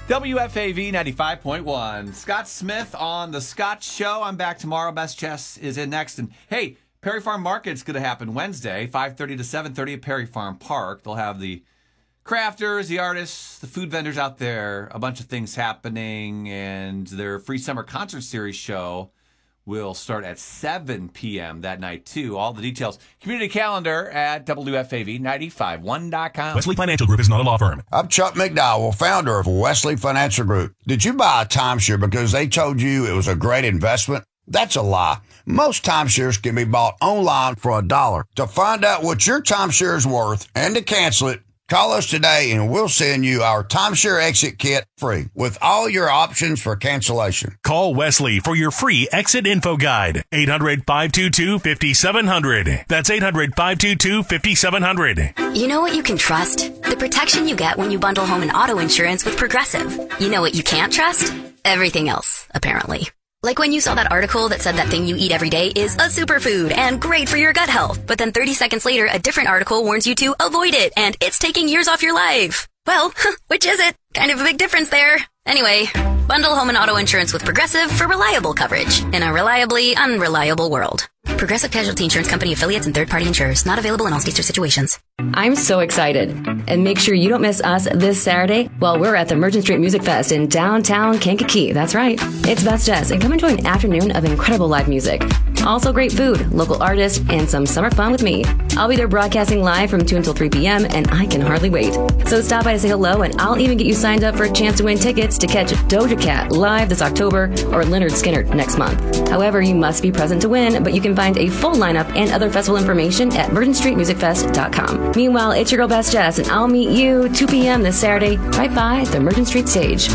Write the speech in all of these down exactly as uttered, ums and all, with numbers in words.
W F A V ninety-five point one. Scott Smith on The Scott Show. I'm back tomorrow. Best Chess is in next. And hey, Perry Farm Market's going to happen Wednesday, five thirty to seven thirty at Perry Farm Park. They'll have the crafters, the artists, the food vendors out there, a bunch of things happening, and their free summer concert series show will start at seven p.m. that night, too. All the details, community calendar at W F A V nine five one dot com. Wesley Financial Group is not a law firm. I'm Chuck McDowell, founder of Wesley Financial Group. Did you buy a timeshare because they told you it was a great investment? That's a lie. Most timeshares can be bought online for a dollar. To find out what your timeshare is worth and to cancel it, call us today and we'll send you our timeshare exit kit free with all your options for cancellation. Call Wesley for your free exit info guide. eight hundred, five two two, five seven zero zero. That's eight hundred, five two two, five seven zero zero. You know what you can trust? The protection you get when you bundle home and auto insurance with Progressive. You know what you can't trust? Everything else, apparently. Like when you saw that article that said that thing you eat every day is a superfood and great for your gut health. But then thirty seconds later, a different article warns you to avoid it and it's taking years off your life. Well, which is it? Kind of a big difference there. Anyway, bundle home and auto insurance with Progressive for reliable coverage in a reliably unreliable world. Progressive Casualty Insurance Company affiliates and third-party insurers. Not available in all states or situations. I'm so excited. And make sure you don't miss us this Saturday while we're at the Merchant Street Music Fest in downtown Kankakee. That's right. It's Best Jazz, and come enjoy an afternoon of incredible live music. Also great food, local artists, and some summer fun with me. I'll be there broadcasting live from two until three p.m., and I can hardly wait. So stop by to say hello, and I'll even get you signed up for a chance to win tickets to catch Doja Cat live this October or Leonard Skinner next month. However, you must be present to win, but you can find a full lineup and other festival information at merchant street music fest dot com. Meanwhile, it's your girl Best Jess, and I'll meet you two p.m. this Saturday right by the Merchant Street stage.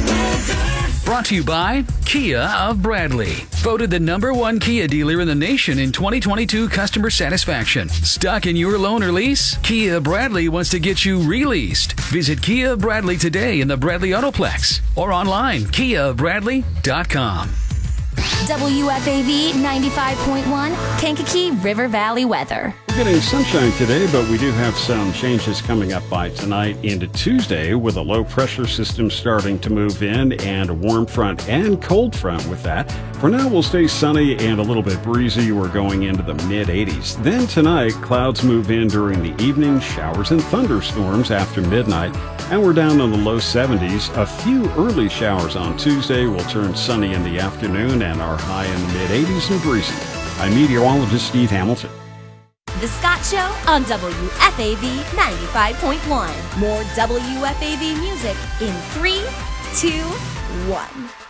Brought to you by Kia of Bradley. Voted the number one Kia dealer in the nation in twenty twenty-two customer satisfaction. Stuck in your loan or lease? Kia Bradley wants to get you released. Visit Kia of Bradley today in the Bradley Autoplex or online, kia of bradley dot com. W F A V ninety-five point one, Kankakee River Valley weather. We're getting sunshine today, but we do have some changes coming up by tonight into Tuesday with a low pressure system starting to move in and a warm front and cold front with that. For now, we'll stay sunny and a little bit breezy. We're going into the mid eighties. Then tonight, clouds move in during the evening, showers and thunderstorms after midnight, and we're down in the low seventies. A few early showers on Tuesday will turn sunny in the afternoon and are high in the mid eighties and breezy. I'm meteorologist Steve Hamilton. The Scott Show on W F A V ninety-five point one. More W F A V music in three, two, one.